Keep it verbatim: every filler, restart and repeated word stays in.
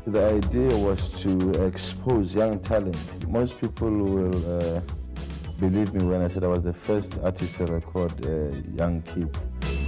The idea was to expose young talent. Most people will uh, believe me when I said I was the first artist to record uh, young kids.